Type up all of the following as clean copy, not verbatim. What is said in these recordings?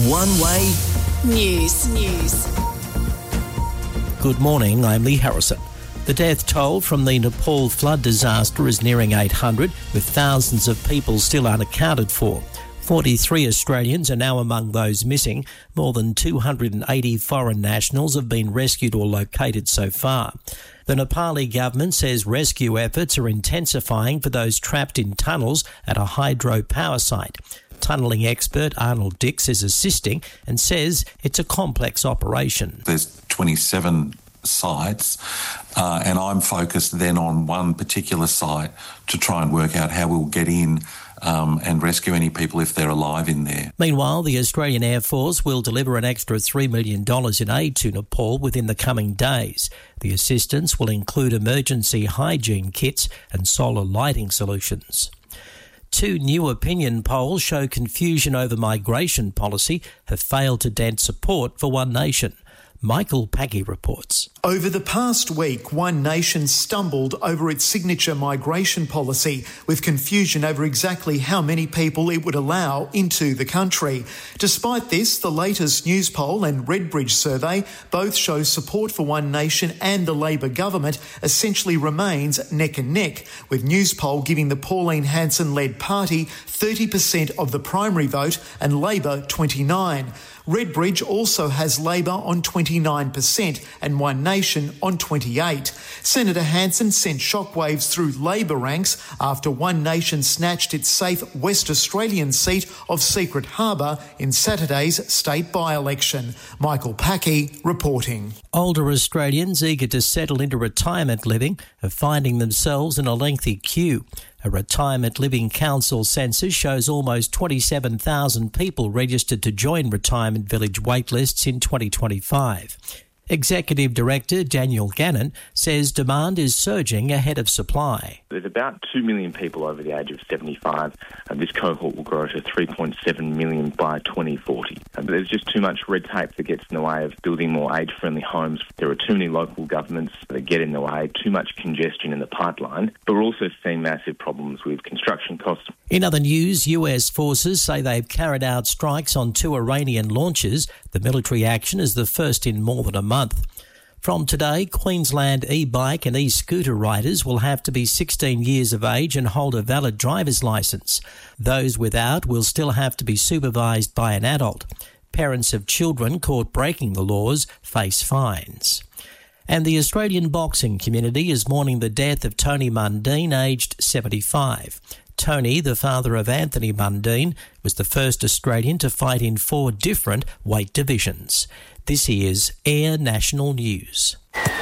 One Way News. Good morning, I'm Lee Harrison. The death toll from the Nepal flood disaster is nearing 800, with thousands of people still unaccounted for. 43 Australians are now among those missing. More than 280 foreign nationals have been rescued or located so far. The Nepali government says rescue efforts are intensifying for those trapped in tunnels at a hydro power site. Tunnelling expert Arnold Dix is assisting and says it's a complex operation. There's 27 sites and I'm focused then on one particular site to try and work out how we'll get in and rescue any people if they're alive in there. Meanwhile, the Australian Air Force will deliver an extra $3 million in aid to Nepal within the coming days. The assistance will include emergency hygiene kits and solar lighting solutions. Two new opinion polls show confusion over migration policy have failed to dent support for One Nation. Michael Packey reports. Over the past week, One Nation stumbled over its signature migration policy, with confusion over exactly how many people it would allow into the country. Despite this, the latest News Poll and Redbridge survey both show support for One Nation and the Labor government essentially remains neck and neck, with News Poll giving the Pauline Hanson-led party 30% of the primary vote and Labor 29%. Redbridge also has Labor on 29% and One Nation on 28%. Senator Hanson sent shockwaves through Labor ranks after One Nation snatched its safe West Australian seat of Secret Harbour in Saturday's state by-election. Michael Packey reporting. Older Australians eager to settle into retirement living are finding themselves in a lengthy queue. A Retirement Living Council census shows almost 27,000 people registered to join retirement village waitlists in 2025. Executive Director Daniel Gannon says demand is surging ahead of supply. There's about 2 million people over the age of 75, and this cohort will grow to 3.7 million by 2040. There's just too much red tape that gets in the way of building more age-friendly homes. There are too many local governments that get in the way, too much congestion in the pipeline, but we're also seeing massive problems with construction costs. In other news, US forces say they've carried out strikes on 2 Iranian launches. The military action is the first in more than a month. From today, Queensland e-bike and e-scooter riders will have to be 16 years of age and hold a valid driver's licence. Those without will still have to be supervised by an adult. Parents of children caught breaking the laws face fines. And the Australian boxing community is mourning the death of Tony Mundine, aged 75. Tony, the father of Anthony Mundine, was the first Australian to fight in 4 different weight divisions. This is Air National News.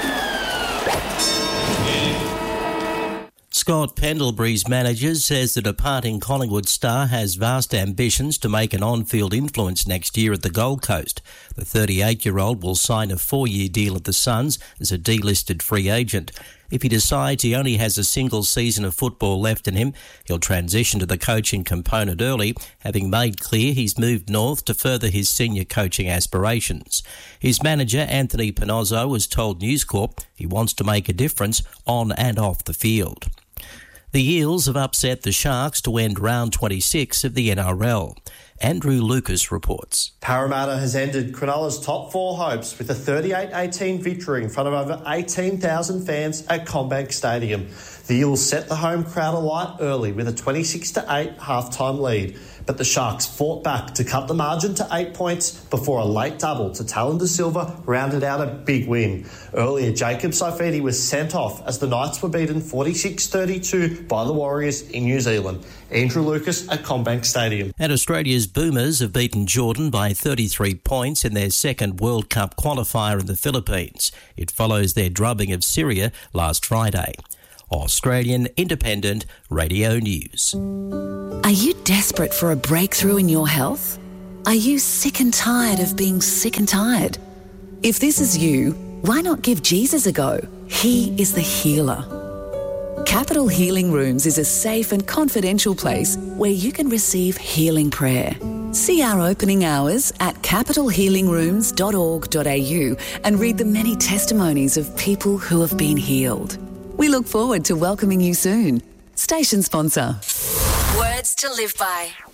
Scott Pendlebury's manager says the departing Collingwood star has vast ambitions to make an on-field influence next year at the Gold Coast. The 38-year-old will sign a 4-year deal at the Suns as a delisted free agent. If he decides he only has a single season of football left in him, he'll transition to the coaching component early, having made clear he's moved north to further his senior coaching aspirations. His manager, Anthony Pinozzo, has told News Corp he wants to make a difference on and off the field. The Eels have upset the Sharks to end round 26 of the NRL. Andrew Lucas reports. Parramatta has ended Cronulla's top 4 hopes with a 38-18 victory in front of over 18,000 fans at CommBank Stadium. The Eels set the home crowd alight early with a 26-8 half-time lead, but the Sharks fought back to cut the margin to 8 points before a late double to Talon De Silva rounded out a big win. Earlier, Jacob Saifiti was sent off as the Knights were beaten 46-32 by the Warriors in New Zealand. Andrew Lucas at CommBank Stadium. And Australia's Boomers have beaten Jordan by 33 points in their second World Cup qualifier in the Philippines. It follows their drubbing of Syria last Friday. Australian Independent Radio News. Are you desperate for a breakthrough in your health? Are you sick and tired of being sick and tired? If this is you, why not give Jesus a go? He is the healer. Capital Healing Rooms is a safe and confidential place where you can receive healing prayer. See our opening hours at capitalhealingrooms.org.au and read the many testimonies of people who have been healed. We look forward to welcoming you soon. Station sponsor. Words to live by.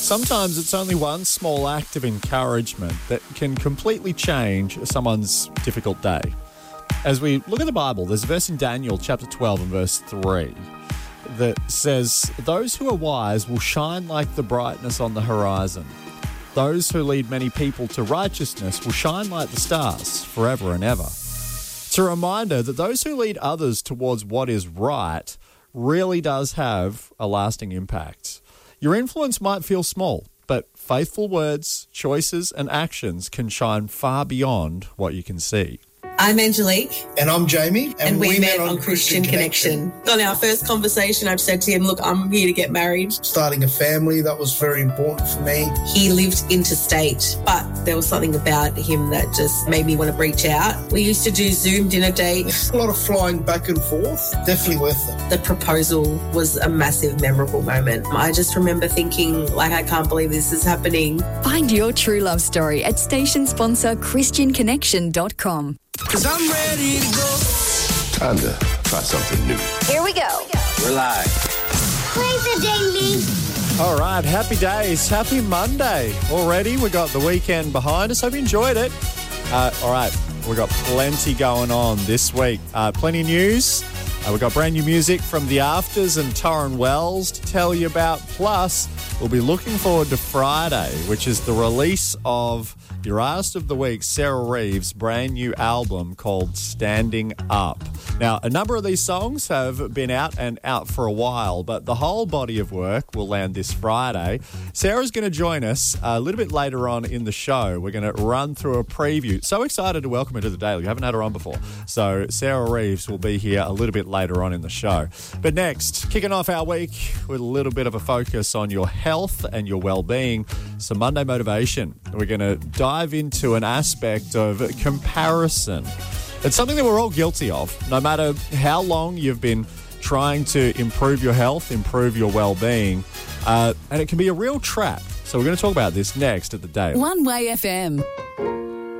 Sometimes it's only one small act of encouragement that can completely change someone's difficult day. As we look at the Bible, there's a verse in Daniel chapter 12 and verse 3 that says, "Those who are wise will shine like the brightness on the horizon. Those who lead many people to righteousness will shine like the stars forever and ever." It's a reminder that those who lead others towards what is right really does have a lasting impact. Your influence might feel small, but faithful words, choices, and actions can shine far beyond what you can see. I'm Angelique. And I'm Jamie. And we met on Christian Connection. On our first conversation, I've said to him, look, I'm here to get married. Starting a family, that was very important for me. He lived interstate, but there was something about him that just made me want to reach out. We used to do Zoom dinner dates. A lot of flying back and forth. Definitely worth it. The proposal was a massive, memorable moment. I just remember thinking, I can't believe this is happening. Find your true love story at station sponsor ChristianConnection.com. 'Cause I'm ready to go. Time to try something new. Here we go. We're live. Play the daily. All right, happy days. Happy Monday. Already, we got the weekend behind us. Hope you enjoyed it. All right, we've got plenty going on this week. Plenty of news. We've got brand new music from The Afters and Torrin Wells to tell you about. Plus, we'll be looking forward to Friday, which is the release of your Artist of the Week, Sarah Reeves' brand new album called Standing Up. Now, a number of these songs have been out for a while, but the whole body of work will land this Friday. Sarah's going to join us a little bit later on in the show. We're going to run through a preview. So excited to welcome her to the Daily. We haven't had her on before. So Sarah Reeves will be here a little bit later on in the show. But next, kicking off our week with a little bit of a focus on your health and your well-being, some Monday motivation. We're going to dive into an aspect of comparison. It's something that we're all guilty of, no matter how long you've been trying to improve your health, improve your well-being, and it can be a real trap. So we're going to talk about this next at the Daily. One Way FM.